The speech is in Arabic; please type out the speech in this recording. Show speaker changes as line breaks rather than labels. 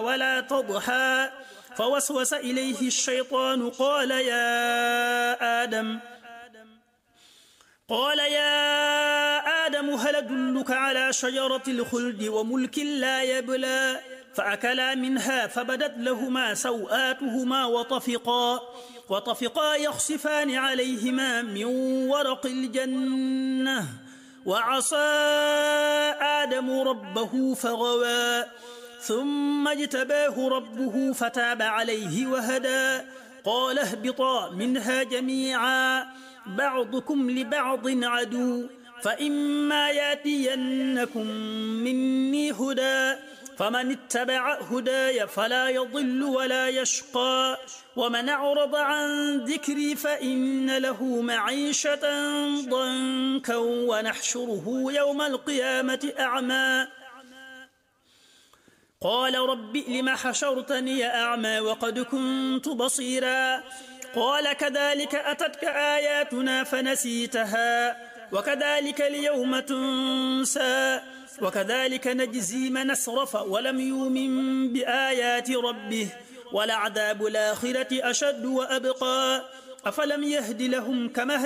ولا تضحى فوسوس إليه الشيطان قال يا آدم هل أدلك على شجرة الخلد وملك لا يبلى فأكلا منها فبدت لهما سوآتهما وطفقا يخصفان عليهما من ورق الجنة وعصى آدم ربه فغوى ثم اجتباه ربه فتاب عليه وهدى قال اهبطا منها جميعا بعضكم لبعض عدو فإما يأتينكم مني هدى فمن اتبع هداي فلا يضل ولا يشقى ومن أعرض عن ذكري فإن له معيشة ضنكا ونحشره يوم القيامة أعمى قال رب لم حشرتني أعمى وقد كنت بصيرا قال كذلك أتتك آياتنا فنسيتها وكذلك اليوم تنسى وكذلك نجزي من أسرف ولم يؤمن بآيات ربه ولعذاب الآخرة أشد وأبقى أفلم يهد لهم كما